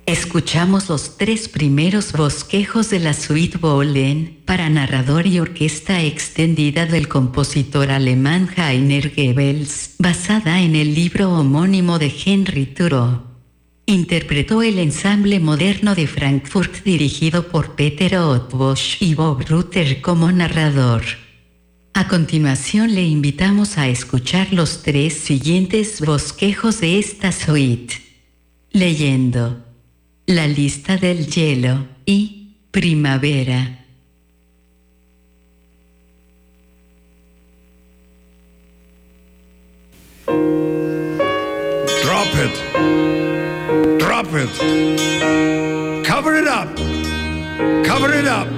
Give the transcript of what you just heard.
Escuchamos los 3 primeros bosquejos de la suite Bohlen para narrador y orquesta extendida del compositor alemán Heiner Goebbels, basada en el libro homónimo de Henry Thoreau. Interpretó el ensamble moderno de Frankfurt dirigido por Peter Otbosch y Bob Rutter como narrador. A continuación le invitamos a escuchar los 3 siguientes bosquejos de esta suite. Leyendo La lista del hielo y Primavera. Drop it. Drop it. Cover it up. Cover it up.